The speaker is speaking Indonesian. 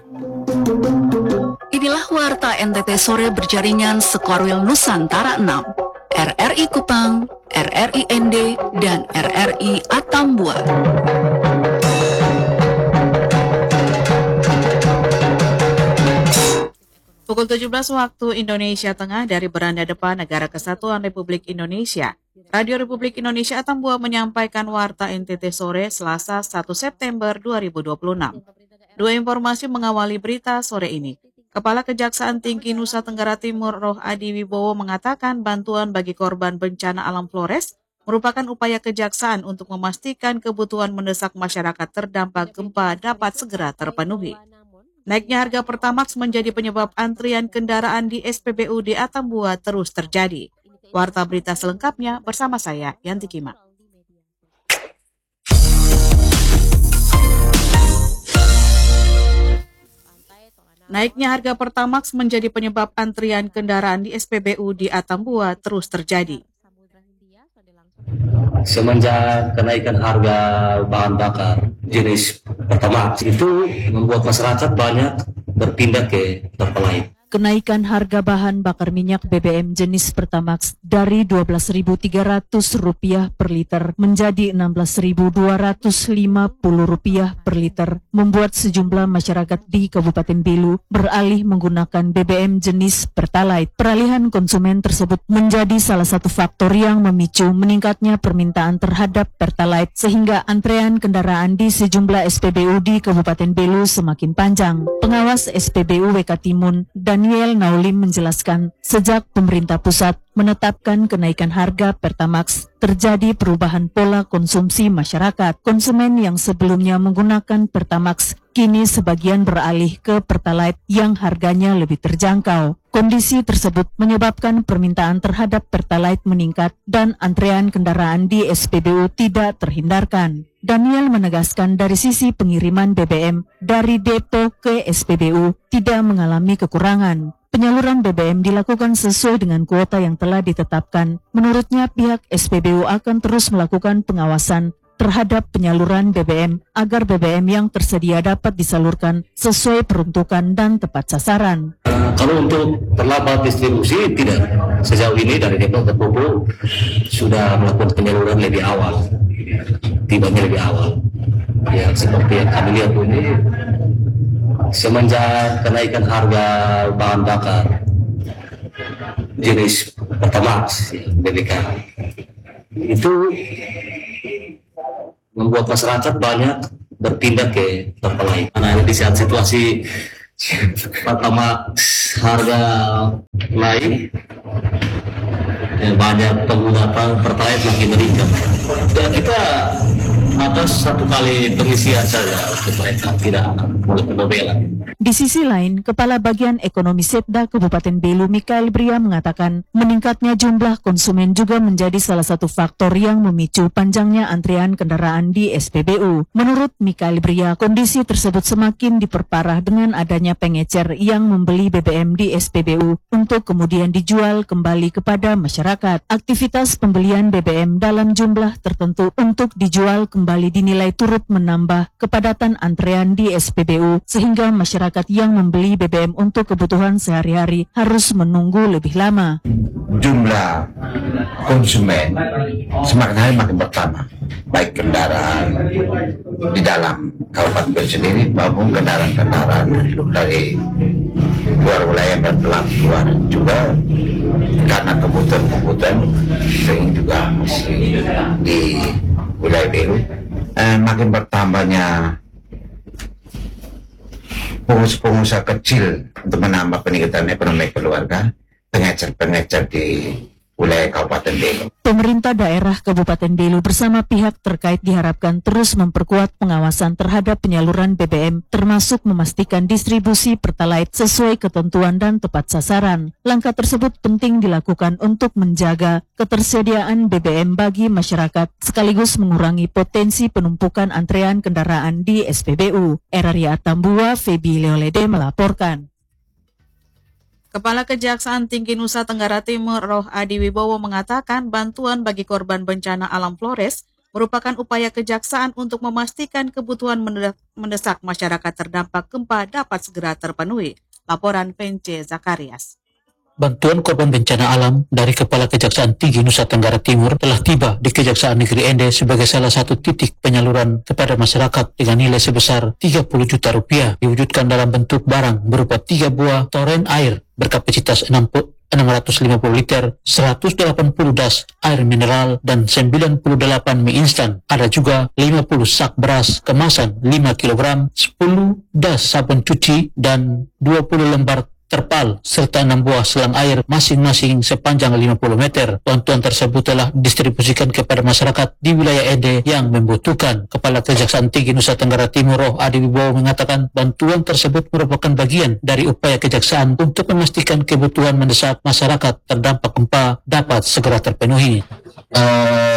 Inilah Warta NTT Sore berjaringan Sekorwil Nusantara 6, RRI Kupang, RRI ND, dan RRI Atambua. Pukul 17 waktu Indonesia Tengah dari beranda depan Negara Kesatuan Republik Indonesia. Radio Republik Indonesia Atambua menyampaikan Warta NTT Sore Selasa 1 September 2026. Dua informasi mengawali berita sore ini. Kepala Kejaksaan Tinggi Nusa Tenggara Timur Roh Adi Wibowo mengatakan bantuan bagi korban bencana alam Flores merupakan upaya kejaksaan untuk memastikan kebutuhan mendesak masyarakat terdampak gempa dapat segera terpenuhi. Naiknya harga Pertamax menjadi penyebab antrian kendaraan di SPBU di Atambua terus terjadi. Warta berita selengkapnya bersama saya, Yanti Kima. Naiknya harga Pertamax menjadi penyebab antrian kendaraan di SPBU di Atambua terus terjadi. Semenjak kenaikan harga bahan bakar jenis Pertamax itu membuat masyarakat banyak berpindah ke tempat lain. Kenaikan harga bahan bakar minyak BBM jenis Pertamax dari Rp12.300 per liter menjadi Rp16.250 per liter membuat sejumlah masyarakat di Kabupaten Belu beralih menggunakan BBM jenis Pertalite. Peralihan konsumen tersebut menjadi salah satu faktor yang memicu meningkatnya permintaan terhadap Pertalite sehingga antrean kendaraan di sejumlah SPBU di Kabupaten Belu semakin panjang. Pengawas SPBU WK Timun Daniel Naulim menjelaskan, sejak pemerintah pusat menetapkan kenaikan harga Pertamax, terjadi perubahan pola konsumsi masyarakat. Konsumen yang sebelumnya menggunakan Pertamax, kini sebagian beralih ke Pertalite yang harganya lebih terjangkau. Kondisi tersebut menyebabkan permintaan terhadap Pertalite meningkat dan antrean kendaraan di SPBU tidak terhindarkan. Daniel menegaskan dari sisi pengiriman BBM dari depo ke SPBU tidak mengalami kekurangan. Penyaluran BBM dilakukan sesuai dengan kuota yang telah ditetapkan. Menurutnya pihak SPBU akan terus melakukan pengawasan terhadap penyaluran BBM agar BBM yang tersedia dapat disalurkan sesuai peruntukan dan tepat sasaran. Kalau untuk terlambat distribusi tidak. Sejauh ini dari Depok ke Popo sudah melakukan penyaluran lebih awal. Tibanya lebih awal. Ya seperti yang kami lihat ini, semenjak kenaikan harga bahan bakar jenis Pertamax BBK itu membuat masyarakat banyak berpindah ke tempat lain. Karena di saat situasi Pertamax harga naik, banyak pengguna Pertalite makin meningkat. Dan kita atas satu kali pengisian saja untuk mereka, tidak boleh penobela. Di sisi lain, Kepala Bagian Ekonomi Setda Kabupaten Belu Mikael Bria mengatakan meningkatnya jumlah konsumen juga menjadi salah satu faktor yang memicu panjangnya antrian kendaraan di SPBU. Menurut Mikael Bria, kondisi tersebut semakin diperparah dengan adanya pengecer yang membeli BBM di SPBU untuk kemudian dijual kembali kepada masyarakat. Aktivitas pembelian BBM dalam jumlah tertentu untuk dijual kembali dinilai turut menambah kepadatan antrean di SPBU sehingga masyarakat yang membeli BBM untuk kebutuhan sehari-hari harus menunggu lebih lama. Jumlah konsumen semakin hari makin bertambah, baik kendaraan di dalam Kabupaten Belu sendiri maupun kendaraan-kendaraan dari luar wilayah dan keluar juga karena kebutuhan sering juga di wilayah Belu makin bertambahnya pengusaha kecil untuk menambah peningkatan ekonomi keluarga, pengecer-pengecer di wilayah Kabupaten Belu. Pemerintah daerah Kabupaten Belu bersama pihak terkait diharapkan terus memperkuat pengawasan terhadap penyaluran BBM, termasuk memastikan distribusi Pertalite sesuai ketentuan dan tepat sasaran. Langkah tersebut penting dilakukan untuk menjaga ketersediaan BBM bagi masyarakat, sekaligus mengurangi potensi penumpukan antrean kendaraan di SPBU. RRI Atambua, Febi Leolede melaporkan. Kepala Kejaksaan Tinggi Nusa Tenggara Timur Roh Adi Wibowo mengatakan bantuan bagi korban bencana alam Flores merupakan upaya kejaksaan untuk memastikan kebutuhan mendesak masyarakat terdampak gempa dapat segera terpenuhi. Laporan Pence Zakarias. Bantuan korban bencana alam dari Kepala Kejaksaan Tinggi Nusa Tenggara Timur telah tiba di Kejaksaan Negeri Ende sebagai salah satu titik penyaluran kepada masyarakat dengan nilai sebesar 30 juta rupiah, diwujudkan dalam bentuk barang berupa 3 buah toren air berkapasitas 650 liter, 180 das air mineral, dan 98 mie instan. Ada juga 50 sak beras kemasan 5 kg, 10 das sabun cuci, dan 20 lembar terpal, serta 6 buah selang air masing-masing sepanjang 50 meter. Bantuan tersebut telah didistribusikan kepada masyarakat di wilayah Ende yang membutuhkan. Kepala Kejaksaan Tinggi Nusa Tenggara Timur Roh Adi Wibowo mengatakan bantuan tersebut merupakan bagian dari upaya kejaksaan untuk memastikan kebutuhan mendesak masyarakat terdampak gempa dapat segera terpenuhi.